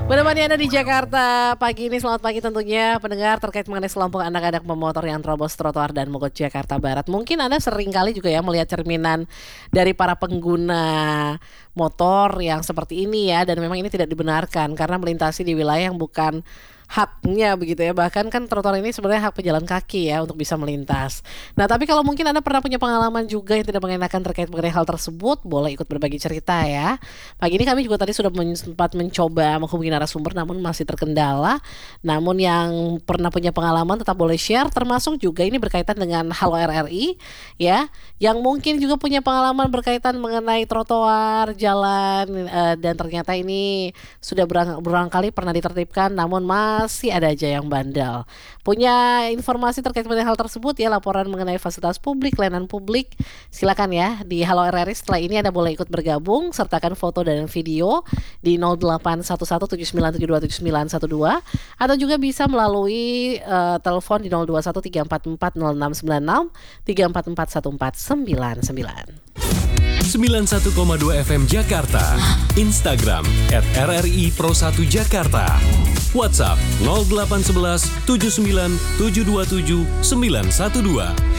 Menemani Anda di Jakarta pagi ini, selamat pagi tentunya pendengar, terkait mengenai sekelompok anak-anak pemotor yang terobos trotoar dan mogok Jakarta Barat. Mungkin Anda sering kali juga ya melihat cerminan dari para pengguna motor yang seperti ini ya, dan memang ini tidak dibenarkan karena melintasi di wilayah yang bukan haknya begitu ya. Bahkan kan trotoar ini sebenarnya hak pejalan kaki ya untuk bisa melintas. Nah, tapi kalau mungkin Anda pernah punya pengalaman juga yang tidak mengenakan terkait mengenai hal tersebut, boleh ikut berbagi cerita ya. Pagi ini kami juga tadi sudah sempat mencoba menghubungi narasumber namun masih terkendala. Namun yang pernah punya pengalaman tetap boleh share, termasuk juga ini berkaitan dengan Halo RRI ya, yang mungkin juga punya pengalaman berkaitan mengenai trotoar, jalan, dan ternyata ini sudah berulang kali pernah ditertibkan namun masih ada aja yang bandel. Punya informasi terkait dengan hal tersebut ya, laporan mengenai fasilitas publik, layanan publik, silakan ya di Halo RRI. Setelah ini Anda boleh ikut bergabung, sertakan foto dan video di 081179727912 atau juga bisa melalui telepon di 0213440696 3441499. 91,2 FM Jakarta, Instagram @RRI Pro 1 Jakarta, WhatsApp 0811 79 727 912.